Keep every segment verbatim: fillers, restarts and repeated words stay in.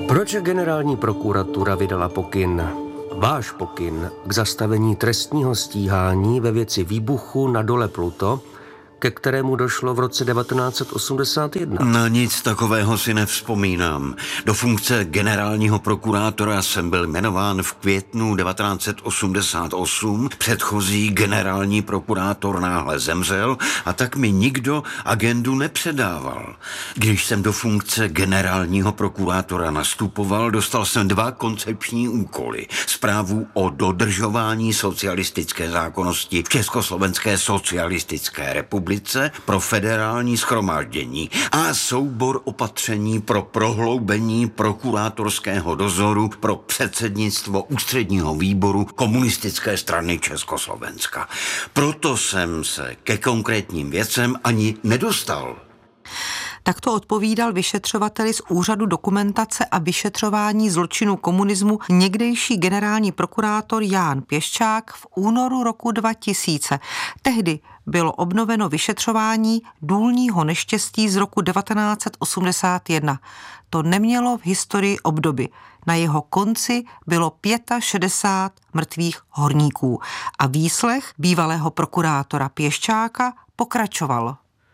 Proč generální prokuratura vydala pokyn, váš pokyn, k zastavení trestního stíhání ve věci výbuchu na dole Pluto, ke kterému došlo v roce devatenáct osmdesát jedna? Na nic takového si nevzpomínám. Do funkce generálního prokurátora jsem byl jmenován v květnu devatenáct osmdesát osm. Předchozí generální prokurátor náhle zemřel a tak mi nikdo agendu nepředával. Když jsem do funkce generálního prokurátora nastupoval, dostal jsem dva koncepční úkoly. Zprávu o dodržování socialistické zákonnosti v Československé socialistické republice pro federální shromáždění a soubor opatření pro prohloubení prokurátorského dozoru pro předsednictvo ústředního výboru Komunistické strany Československa. Proto jsem se ke konkrétním věcem ani nedostal. Takto odpovídal vyšetřovateli z Úřadu dokumentace a vyšetřování zločinu komunismu někdejší generální prokurátor Ján Pěščák v únoru roku dva tisíce. Tehdy bylo obnoveno vyšetřování důlního neštěstí z roku devatenáct osmdesát jedna. To nemělo v historii obdoby. Na jeho konci bylo šedesát pět mrtvých horníků a výslech bývalého prokurátora Pěščáka pokračoval.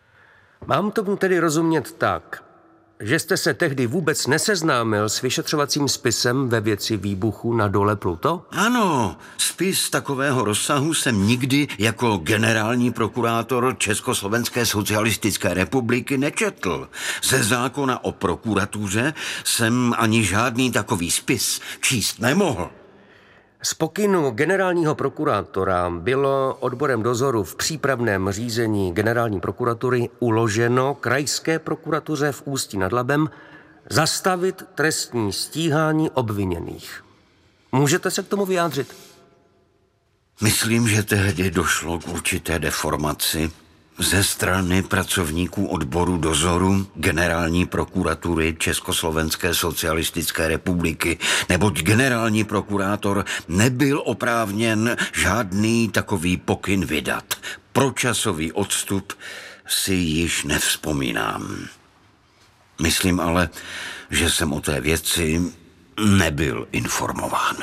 Mám tomu tedy rozumět tak, že jste se tehdy vůbec neseznámil s vyšetřovacím spisem ve věci výbuchu na dole Pluto? Ano, spis takového rozsahu jsem nikdy jako generální prokurátor Československé socialistické republiky nečetl. Ze zákona o prokuratuře jsem ani žádný takový spis číst nemohl. Z pokynu generálního prokurátora bylo odborem dozoru v přípravném řízení generální prokuratury uloženo krajské prokuratuře v Ústí nad Labem zastavit trestní stíhání obviněných. Můžete se k tomu vyjádřit? Myslím, že tehdy došlo k určité deformaci ze strany pracovníků odboru dozoru generální prokuratury Československé socialistické republiky, neboť generální prokurátor nebyl oprávněn žádný takový pokyn vydat. Pro časový odstup si již nevzpomínám. Myslím ale, že jsem o té věci nebyl informován.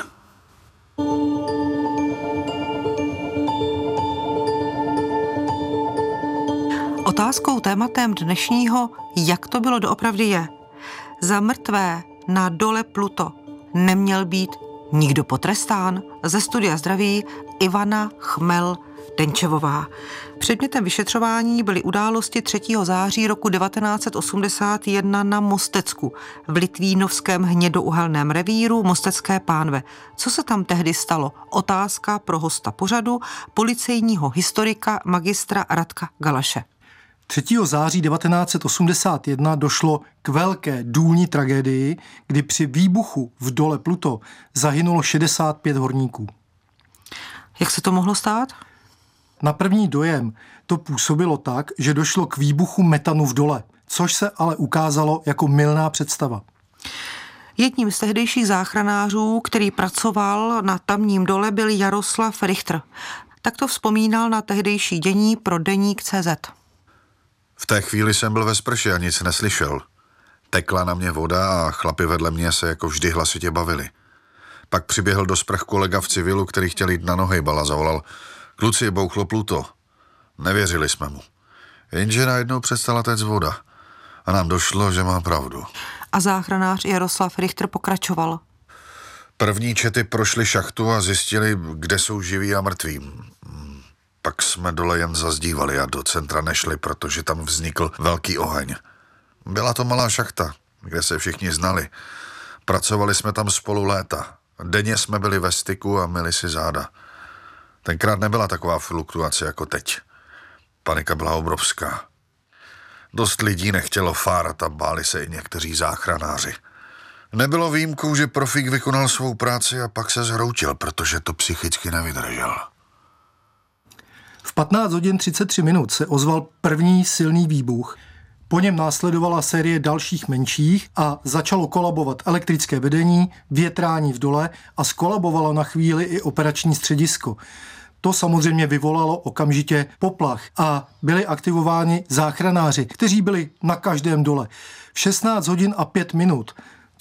Otázkou tématem dnešního, jak to bylo doopravdy je. Za mrtvé na dole Pluto neměl být nikdo potrestán. Ze studia zdraví Ivana Chmel-Denčevová. Předmětem vyšetřování byly události třetího září roku devatenáct osmdesát jedna na Mostecku, v Litvínovském hnědouhelném revíru Mostecké pánve. Co se tam tehdy stalo? Otázka pro hosta pořadu, policejního historika magistra Radka Galaše. třetího září devatenáct osmdesát jedna došlo k velké důlní tragédii, kdy při výbuchu v dole Pluto zahynulo šedesát pět horníků. Jak se to mohlo stát? Na první dojem to působilo tak, že došlo k výbuchu metanu v dole, což se ale ukázalo jako mylná představa. Jedním z tehdejších záchranářů, který pracoval na tamním dole, byl Jaroslav Richter. Tak to vzpomínal na tehdejší dění pro deník C Z. V té chvíli jsem byl ve sprše a nic neslyšel. Tekla na mě voda a chlapi vedle mě se jako vždy hlasitě bavili. Pak přiběhl do sprch kolega v civilu, který chtěl jít na nohejbal a zavolal: kluci, bouchlo Pluto. Nevěřili jsme mu. Jenže najednou přestala téct voda a nám došlo, že má pravdu. A záchranář Jaroslav Richter pokračoval. První čety prošli šachtu a zjistili, kde jsou živí a mrtví. Pak jsme dole jen zazdívali a do centra nešli, protože tam vznikl velký oheň. Byla to malá šachta, kde se všichni znali. Pracovali jsme tam spolu léta. Denně jsme byli ve styku a myli si záda. Tenkrát nebyla taková fluktuace jako teď. Panika byla obrovská. Dost lidí nechtělo fárat a báli se i někteří záchranáři. Nebylo výjimkou, že profík vykonal svou práci a pak se zhroutil, protože to psychicky nevydržel. V patnáct hodin třicet tři minut se ozval první silný výbuch. Po něm následovala série dalších menších a začalo kolabovat elektrické vedení, větrání v dole a skolabovalo na chvíli i operační středisko. To samozřejmě vyvolalo okamžitě poplach a byli aktivováni záchranáři, kteří byli na každém dole. V šestnáct hodin a pět minut,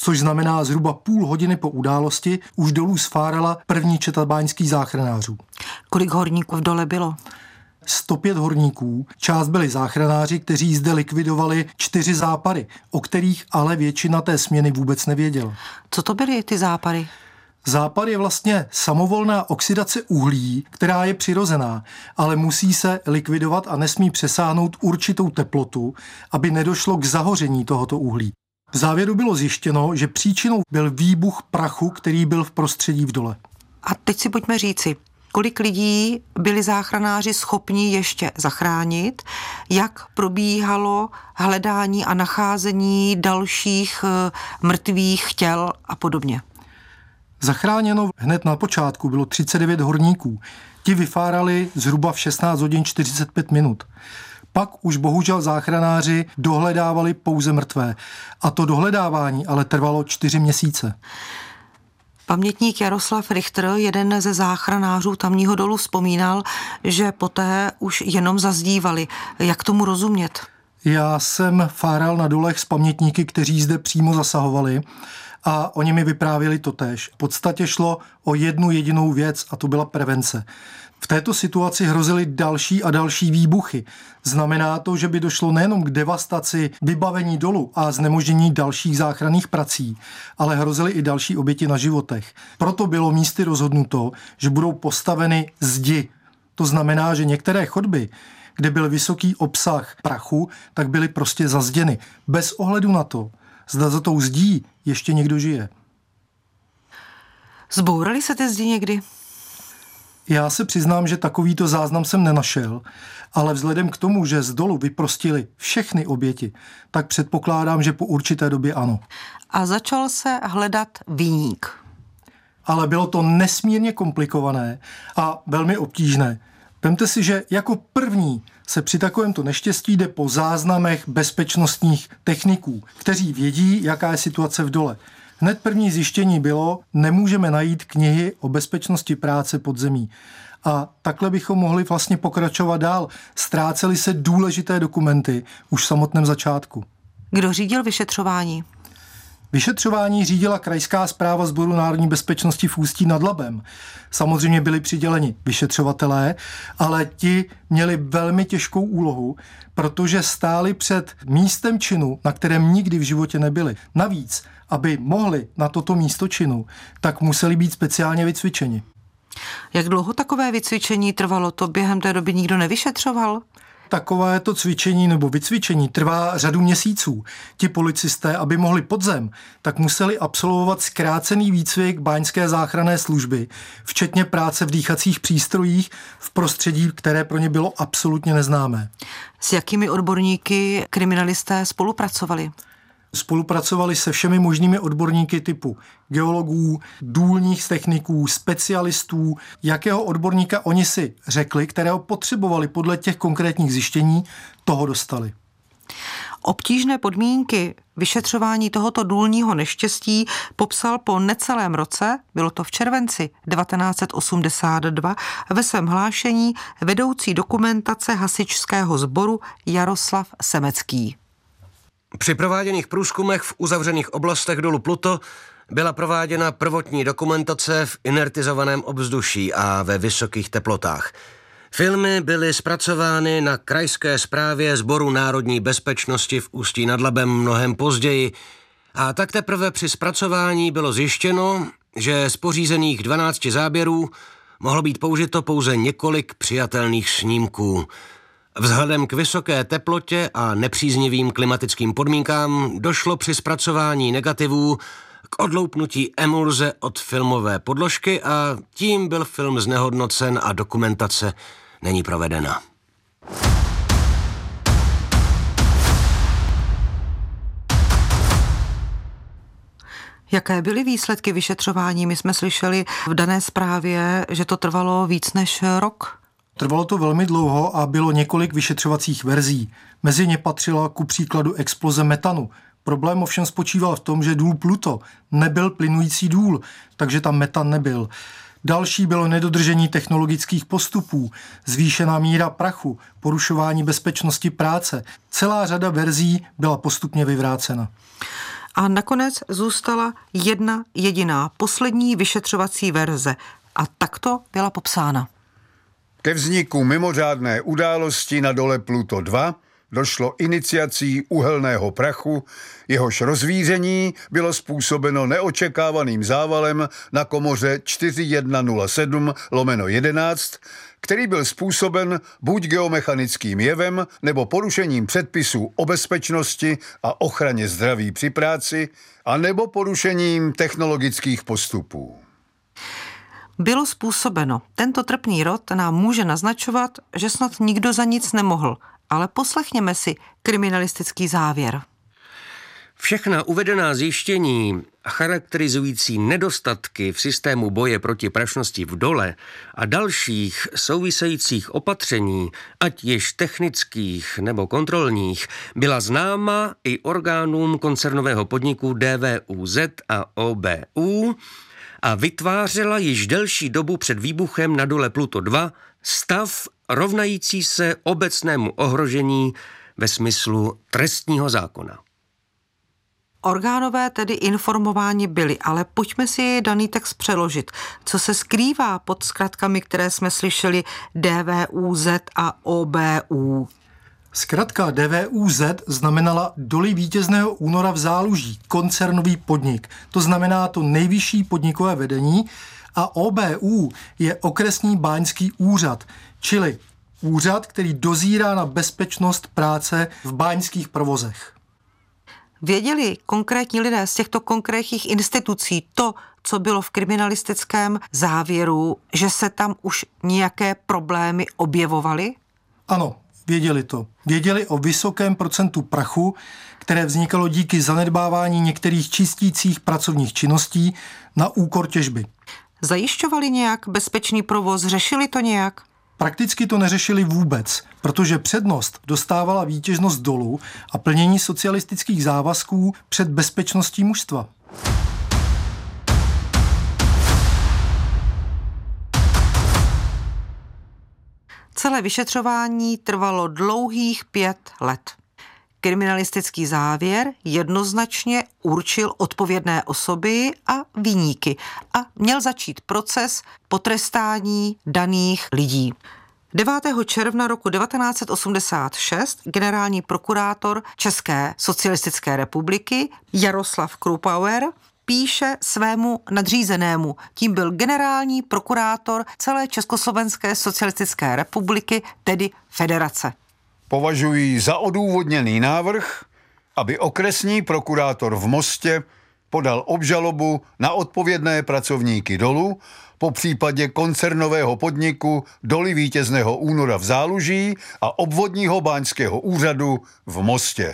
což znamená zhruba půl hodiny po události, už dolů sfárala první četa báňských záchranářů. Kolik horníků v dole bylo? sto pět horníků, část byli záchranáři, kteří zde likvidovali čtyři zápary, o kterých ale většina té směny vůbec nevěděla. Co to byly ty zápary? Západ je vlastně samovolná oxidace uhlí, která je přirozená, ale musí se likvidovat a nesmí přesáhnout určitou teplotu, aby nedošlo k zahoření tohoto uhlí. V závěru bylo zjištěno, že příčinou byl výbuch prachu, který byl v prostředí v dole. A teď si pojďme říci, kolik lidí byli záchranáři schopni ještě zachránit, jak probíhalo hledání a nacházení dalších mrtvých těl a podobně. Zachráněno hned na počátku bylo třicet devět horníků. Ti vyfárali zhruba v šestnáct hodin čtyřicet pět minut. Pak už bohužel záchranáři dohledávali pouze mrtvé. A to dohledávání ale trvalo čtyři měsíce. Pamětník Jaroslav Richter, jeden ze záchranářů tamního dolu, vzpomínal, že poté už jenom zazdívali. Jak tomu rozumět? Já jsem fáral na dolech s pamětníky, kteří zde přímo zasahovali, a oni mi vyprávěli totéž. V podstatě šlo o jednu jedinou věc a to byla prevence. V této situaci hrozily další a další výbuchy. Znamená to, že by došlo nejenom k devastaci vybavení dolu a znemožnění dalších záchranných prací, ale hrozily i další oběti na životech. Proto bylo místy rozhodnuto, že budou postaveny zdi. To znamená, že některé chodby, kde byl vysoký obsah prachu, tak byly prostě zazděny. Bez ohledu na to, zda za tou zdí ještě někdo žije. Zbouraly se ty zdi někdy? Já se přiznám, že takovýto záznam jsem nenašel, ale vzhledem k tomu, že z dolu vyprostili všechny oběti, tak předpokládám, že po určité době ano. A začal se hledat viník. Ale bylo to nesmírně komplikované a velmi obtížné. Vemte si, že jako první se při takovémto neštěstí jde po záznamech bezpečnostních techniků, kteří vědí, jaká je situace v dole. Hned první zjištění bylo, nemůžeme najít knihy o bezpečnosti práce pod zemí. A takhle bychom mohli vlastně pokračovat dál. Ztrácely se důležité dokumenty už v samotném začátku. Kdo řídil vyšetřování? Vyšetřování řídila Krajská správa Sboru národní bezpečnosti v Ústí nad Labem. Samozřejmě byli přiděleni vyšetřovatelé, ale ti měli velmi těžkou úlohu, protože stáli před místem činu, na kterém nikdy v životě nebyli. Navíc, aby mohli na toto místo činu, tak museli být speciálně vycvičeni. Jak dlouho takové vycvičení trvalo? To během té doby nikdo nevyšetřoval? Takové to cvičení nebo vycvičení trvá řadu měsíců. Ti policisté, aby mohli pod zem, tak museli absolvovat zkrácený výcvik báňské záchranné služby, včetně práce v dýchacích přístrojích v prostředí, které pro ně bylo absolutně neznámé. S jakými odborníky kriminalisté spolupracovali? Spolupracovali se všemi možnými odborníky typu geologů, důlních techniků, specialistů, jakého odborníka oni si řekli, kterého potřebovali podle těch konkrétních zjištění, toho dostali. Obtížné podmínky vyšetřování tohoto důlního neštěstí popsal po necelém roce, bylo to v červenci devatenáct set osmdesát dva, ve svém hlášení vedoucí dokumentace hasičského sboru Jaroslav Semecký. Při prováděných průzkumech v uzavřených oblastech dolu Pluto byla prováděna prvotní dokumentace v inertizovaném ovzduší a ve vysokých teplotách. Filmy byly zpracovány na Krajské správě Sboru národní bezpečnosti v Ústí nad Labem mnohem později a tak teprve při zpracování bylo zjištěno, že z pořízených dvanácti záběrů mohlo být použito pouze několik přijatelných snímků. Vzhledem k vysoké teplotě a nepříznivým klimatickým podmínkám došlo při zpracování negativů k odloupnutí emulze od filmové podložky a tím byl film znehodnocen a dokumentace není provedena. Jaké byly výsledky vyšetřování? My jsme slyšeli v dané zprávě, že to trvalo víc než rok. Trvalo to velmi dlouho a bylo několik vyšetřovacích verzí. Mezi ně patřila ku příkladu exploze metanu. Problém ovšem spočíval v tom, že důl Pluto nebyl plynující důl, takže tam metan nebyl. Další bylo nedodržení technologických postupů, zvýšená míra prachu, porušování bezpečnosti práce. Celá řada verzí byla postupně vyvrácena. A nakonec zůstala jedna jediná poslední vyšetřovací verze. A takto byla popsána. Ke vzniku mimořádné události na dole Pluto dva došlo iniciací uhelného prachu, jehož rozvíření bylo způsobeno neočekávaným závalem na komoře čtyři jedna nula sedm lomeno jedenáct, který byl způsoben buď geomechanickým jevem nebo porušením předpisů o bezpečnosti a ochraně zdraví při práci, a nebo porušením technologických postupů. Bylo způsobeno. Tento trpný rod nám může naznačovat, že snad nikdo za nic nemohl, ale poslechněme si kriminalistický závěr. Všechna uvedená zjištění charakterizující nedostatky v systému boje proti prašnosti v dole a dalších souvisejících opatření, ať již technických nebo kontrolních, byla známa i orgánům koncernového podniku D V U Z a O B U a vytvářela již delší dobu před výbuchem na dole Pluto dva stav rovnající se obecnému ohrožení ve smyslu trestního zákona. Orgánové tedy informováni byli, ale pojďme si daný text přeložit. Co se skrývá pod zkratkami, které jsme slyšeli D V U Z a O B U? Zkratka D V U Z znamenala Doly Vítězného února v Záluží, koncernový podnik. To znamená to nejvyšší podnikové vedení, a O B U je okresní báňský úřad, čili úřad, který dozírá na bezpečnost práce v báňských provozech. Věděli konkrétní lidé z těchto konkrétních institucí to, co bylo v kriminalistickém závěru, že se tam už nějaké problémy objevovaly? Ano, věděli to. Věděli o vysokém procentu prachu, které vznikalo díky zanedbávání některých čistících pracovních činností na úkor těžby. Zajišťovali nějak bezpečný provoz, řešili to nějak? Prakticky to neřešili vůbec, protože přednost dostávala výtěžnost dolů a plnění socialistických závazků před bezpečností mužstva. Celé vyšetřování trvalo dlouhých pět let. Kriminalistický závěr jednoznačně určil odpovědné osoby a viníky a měl začít proces potrestání daných lidí. devátého června roku devatenáct set osmdesát šest generální prokurátor České socialistické republiky Jaroslav Krupauer píše svému nadřízenému, tím byl generální prokurátor celé Československé socialistické republiky, tedy federace. Považuji za odůvodněný návrh, aby okresní prokurátor v Mostě podal obžalobu na odpovědné pracovníky dolu, po případě koncernového podniku Doly Vítězného února v Záluží a obvodního báňského úřadu v Mostě.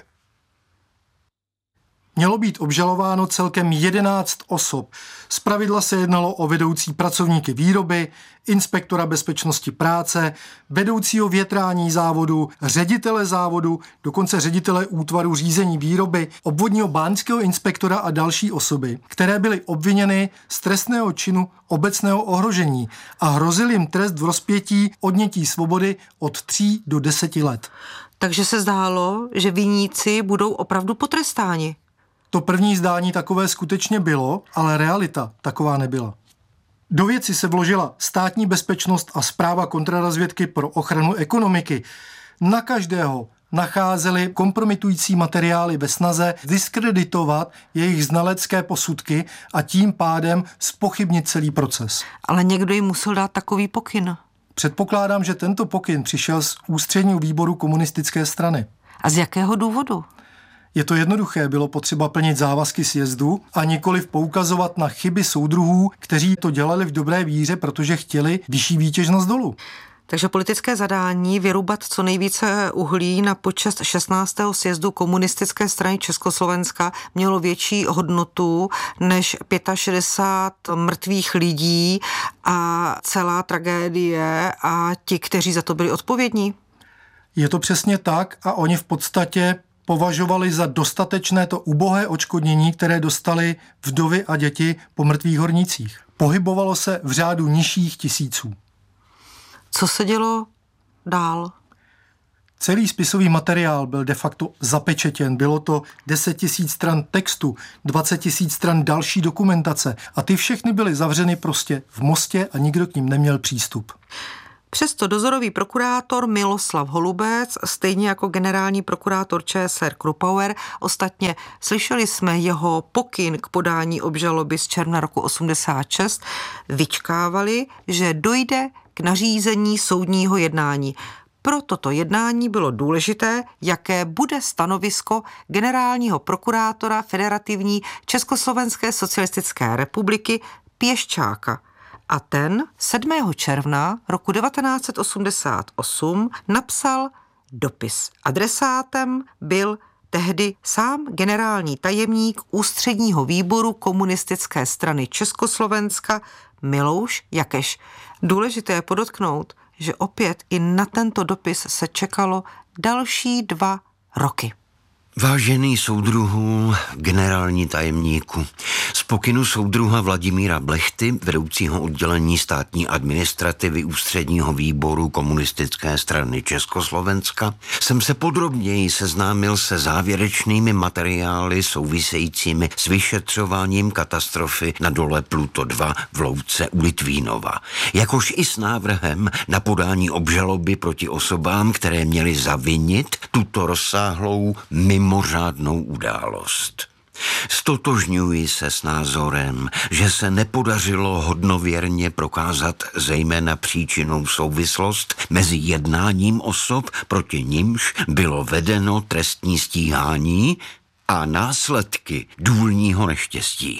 Mělo být obžalováno celkem jedenáct osob. Zpravidla se jednalo o vedoucí pracovníky výroby, inspektora bezpečnosti práce, vedoucího větrání závodu, ředitele závodu, dokonce ředitele útvaru řízení výroby, obvodního báňského inspektora a další osoby, které byly obviněny z trestného činu obecného ohrožení a hrozil jim trest v rozpětí odnětí svobody od tří do deseti let. Takže se zdálo, že viníci budou opravdu potrestáni. To první zdání takové skutečně bylo, ale realita taková nebyla. Do věci se vložila státní bezpečnost a správa kontrarazvědky pro ochranu ekonomiky. Na každého nacházeli kompromitující materiály ve snaze diskreditovat jejich znalecké posudky a tím pádem zpochybnit celý proces. Ale někdo jim musel dát takový pokyn. Předpokládám, že tento pokyn přišel z ústředního výboru komunistické strany. A z jakého důvodu? Je to jednoduché, bylo potřeba plnit závazky sjezdu a nikoliv poukazovat na chyby soudruhů, kteří to dělali v dobré víře, protože chtěli vyšší výtěžnost dolu. Takže politické zadání vyrubat co nejvíce uhlí na počest šestnáctého sjezdu komunistické strany Československa mělo větší hodnotu než šedesát pět mrtvých lidí a celá tragédie a ti, kteří za to byli odpovědní? Je to přesně tak a oni v podstatě považovali za dostatečné to ubohé odškodnění, které dostali vdovy a děti po mrtvých hornících. Pohybovalo se v řádu nižších tisíců. Co se dělo dál? Celý spisový materiál byl de facto zapečetěn. Bylo to deset tisíc stran textu, dvacet tisíc stran další dokumentace a ty všechny byly zavřeny prostě v Mostě a nikdo k ním neměl přístup. Přesto dozorový prokurátor Miloslav Holubec, stejně jako generální prokurátor ČSR Krupauer, ostatně slyšeli jsme jeho pokyn k podání obžaloby z června roku osmdesát šest, vyčkávali, že dojde k nařízení soudního jednání. Pro toto jednání bylo důležité, jaké bude stanovisko generálního prokurátora Federativní Československé socialistické republiky Pěščáka. A ten sedmého června roku devatenáct set osmdesát osm napsal dopis. Adresátem byl tehdy sám generální tajemník Ústředního výboru Komunistické strany Československa Milouš Jakeš. Důležité je podotknout, že opět i na tento dopis se čekalo další dva roky. Vážený soudruhu, generální tajemníku, z pokynu soudruha Vladimíra Blechty, vedoucího oddělení státní administrativy Ústředního výboru Komunistické strany Československa, jsem se podrobněji seznámil se závěrečnými materiály souvisejícími s vyšetřováním katastrofy na dole Pluto dva v Louce u Litvínova, jakož i s návrhem na podání obžaloby proti osobám, které měly zavinit tuto rozsáhlou mimo mimořádnou událost. Stotožňuji se s názorem, že se nepodařilo hodnověrně prokázat zejména příčinnou souvislost mezi jednáním osob, proti nimž bylo vedeno trestní stíhání, a následky důlního neštěstí.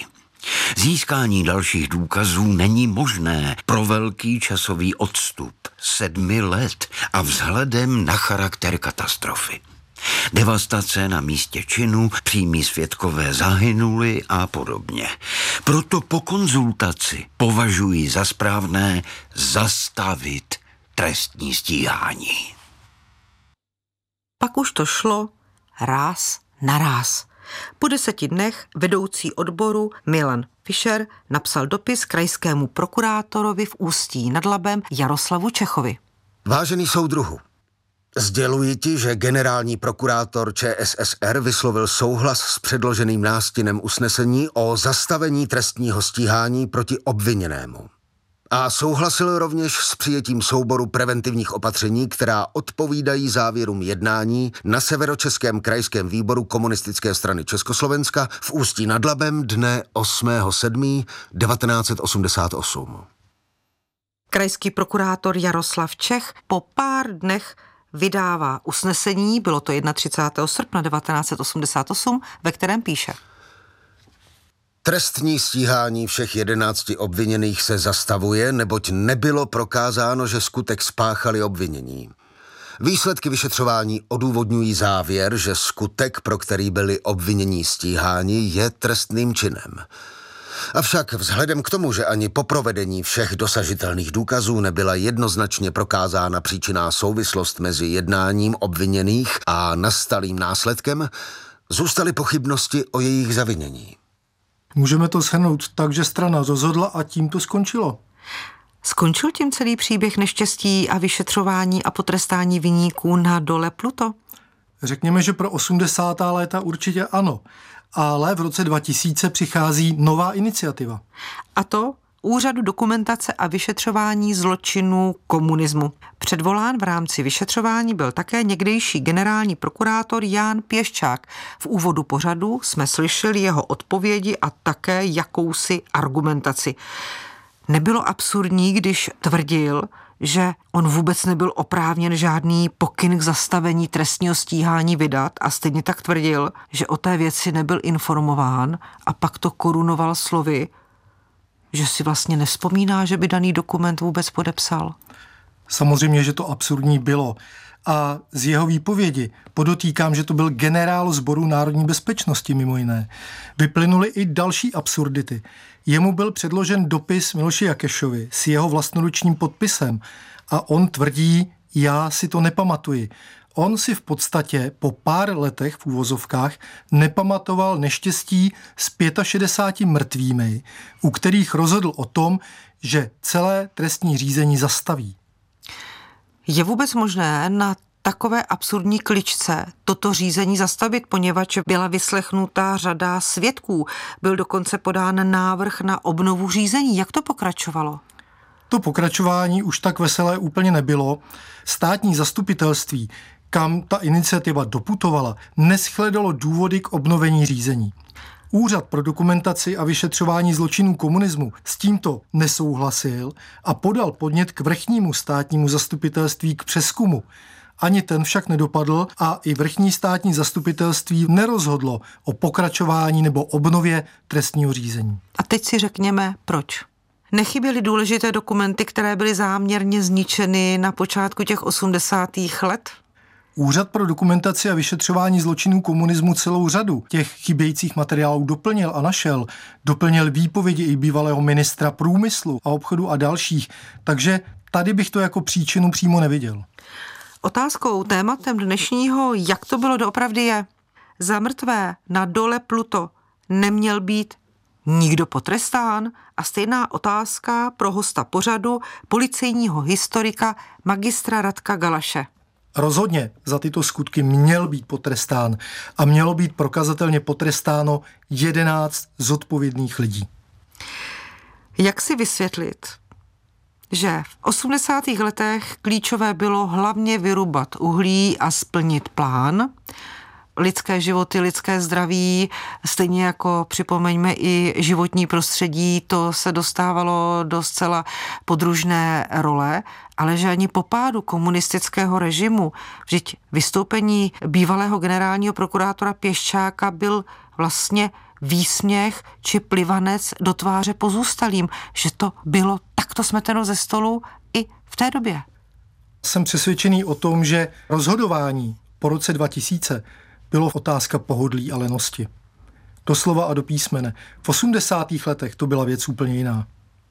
Získání dalších důkazů není možné pro velký časový odstup sedmi let a vzhledem na charakter katastrofy. Devastace na místě činu, přímí svědkové zahynuli a podobně. Proto po konzultaci považuji za správné zastavit trestní stíhání. Pak už to šlo ráz na ráz. Po deseti dnech vedoucí odboru Milan Fischer napsal dopis krajskému prokurátorovi v Ústí nad Labem Jaroslavu Čechovi. Vážený soudruhu, sděluji ti, že generální prokurátor ČSSR vyslovil souhlas s předloženým nástinem usnesení o zastavení trestního stíhání proti obviněnému. A souhlasil rovněž s přijetím souboru preventivních opatření, která odpovídají závěrům jednání na Severočeském krajském výboru Komunistické strany Československa v Ústí nad Labem dne osmého sedmého devatenáct set osmdesát osm. Krajský prokurátor Jaroslav Čech po pár dnech vydává usnesení, bylo to třicátého prvního srpna devatenáct set osmdesát osm, ve kterém píše: Trestní stíhání všech jedenácti obviněných se zastavuje, neboť nebylo prokázáno, že skutek spáchali obvinění. Výsledky vyšetřování odůvodňují závěr, že skutek, pro který byli obvinění stíháni, je trestným činem. Avšak vzhledem k tomu, že ani po provedení všech dosažitelných důkazů nebyla jednoznačně prokázána příčinná souvislost mezi jednáním obviněných a nastalým následkem, zůstaly pochybnosti o jejich zavinění. Můžeme to shrnout tak, že strana rozhodla a tím to skončilo. Skončil tím celý příběh neštěstí a vyšetřování a potrestání viníků na dole Pluto? Řekněme, že pro osmdesátá léta určitě ano, ale v roce dva tisíce přichází nová iniciativa. A to Úřadu dokumentace a vyšetřování zločinů komunismu. Předvolán v rámci vyšetřování byl také někdejší generální prokurátor Jan Pěščák. V úvodu pořadu jsme slyšeli jeho odpovědi a také jakousi argumentaci. Nebylo absurdní, když tvrdil, že on vůbec nebyl oprávněn žádný pokyn k zastavení trestního stíhání vydat, a stejně tak tvrdil, že o té věci nebyl informován, a pak to korunoval slovy, že si vlastně nevzpomíná, že by daný dokument vůbec podepsal. Samozřejmě, že to absurdní bylo. A z jeho výpovědi podotýkám, že to byl generál Sboru národní bezpečnosti mimo jiné. Vyplynuly i další absurdity. Jemu byl předložen dopis Miloši Jakešovi s jeho vlastnoručním podpisem a on tvrdí, já si to nepamatuji. On si v podstatě po pár letech v úvozovkách nepamatoval neštěstí s šedesáti pěti mrtvými, u kterých rozhodl o tom, že celé trestní řízení zastaví. Je vůbec možné na takové absurdní kličce toto řízení zastavit, poněvadž byla vyslechnuta řada svědků. Byl dokonce podán návrh na obnovu řízení. Jak to pokračovalo? To pokračování už tak veselé úplně nebylo. Státní zastupitelství, kam ta iniciativa doputovala, neschledalo důvody k obnovení řízení. Úřad pro dokumentaci a vyšetřování zločinů komunismu s tímto nesouhlasil a podal podnět k vrchnímu státnímu zastupitelství k přezkumu. Ani ten však nedopadl a i vrchní státní zastupitelství nerozhodlo o pokračování nebo obnově trestního řízení. A teď si řekněme, proč. Nechyběly důležité dokumenty, které byly záměrně zničeny na počátku těch osmdesátých let? Úřad pro dokumentaci a vyšetřování zločinů komunismu celou řadu těch chybějících materiálů doplnil a našel. Doplnil výpovědi i bývalého ministra průmyslu a obchodu a dalších, takže tady bych to jako příčinu přímo neviděl. Otázkou, tématem dnešního, jak to bylo doopravdy je, za mrtvé na dole Pluto neměl být nikdo potrestán? A stejná otázka pro hosta pořadu, policejního historika magistra Radka Galaše. Rozhodně za tyto skutky měl být potrestán a mělo být prokazatelně potrestáno jedenáct zodpovědných lidí. Jak si vysvětlit, že v osmdesátých letech klíčové bylo hlavně vyrubat uhlí a splnit plán, lidské životy, lidské zdraví, stejně jako připomeňme i životní prostředí, to se dostávalo do zcela podružné role, ale že ani po pádu komunistického režimu, vždyť vystoupení bývalého generálního prokurátora Pěščáka byl vlastně výsměch či plivanec do tváře pozůstalým, že to bylo takto smeteno ze stolu i v té době. Jsem přesvědčený o tom, že rozhodování po roce dva tisíce bylo otázka pohodlí a lenosti. Doslova a do písmene. V osmdesátých letech to byla věc úplně jiná.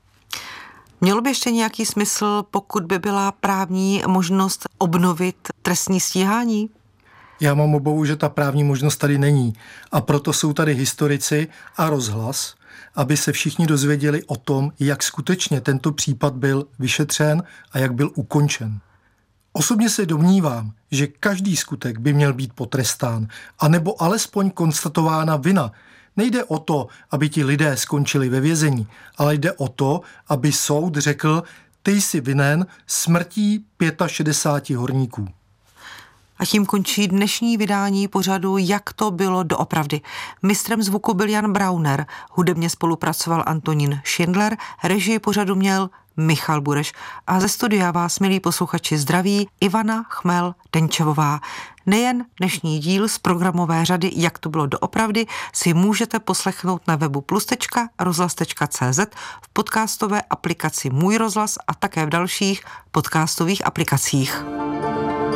Mělo by ještě nějaký smysl, pokud by byla právní možnost obnovit trestní stíhání? Já mám obavu, že ta právní možnost tady není. A proto jsou tady historici a rozhlas, aby se všichni dozvěděli o tom, jak skutečně tento případ byl vyšetřen a jak byl ukončen. Osobně se domnívám, že každý skutek by měl být potrestán, anebo alespoň konstatována vina. Nejde o to, aby ti lidé skončili ve vězení, ale jde o to, aby soud řekl, ty jsi vinen smrtí šedesáti pěti horníků. A tím končí dnešní vydání pořadu Jak to bylo doopravdy. Mistrem zvuku byl Jan Brauner, hudebně spolupracoval Antonín Schindler, režii pořadu měl Michal Bureš a ze studia vás, milí posluchači, zdraví Ivana Chmel-Denčevová. Nejen dnešní díl z programové řady Jak to bylo doopravdy si můžete poslechnout na webu plus tečka rozhlas tečka cé zet, v podcastové aplikaci Můj rozhlas a také v dalších podcastových aplikacích.